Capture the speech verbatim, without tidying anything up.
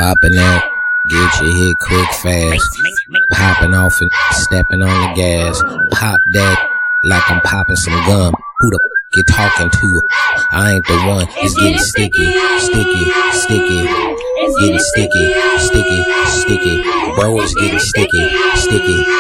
Hopping out, get your hit quick fast. Popping off and stepping on the gas. Pop that like I'm popping some gum. Who the f*** you talking to? I ain't the one. It's getting sticky, sticky, sticky. Getting sticky, sticky, sticky. Bro, it's getting sticky, sticky,